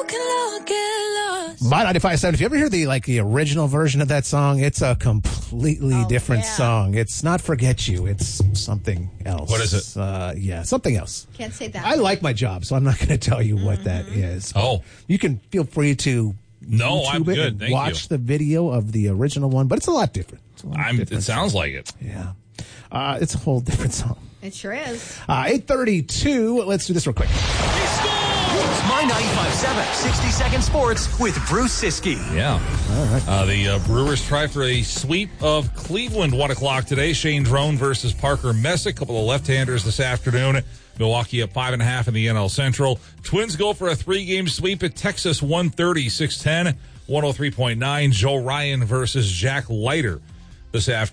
My 95.7, if you ever hear the original version of that song, it's a completely different song. It's not Forget You. It's something else. What is it? Something else. Can't say that. I like my job, so I'm not going to tell you what that is. Oh. You can feel free to I'm it good. and Thank watch you. the video of the original one, but it's a lot different. It sounds like it. Yeah. It's a whole different song. It sure is. 8:32. Let's do this real quick. It's My 95.7 60-second sports with Bruce Siskey. Yeah. All right. The Brewers try for a sweep of Cleveland 1 o'clock today. Shane Drone versus Parker Messick. A couple of left-handers this afternoon. Milwaukee up 5.5 in the NL Central. Twins go for a 3-game sweep at Texas 130, 610, 103.9. Joe Ryan versus Jack Leiter this afternoon.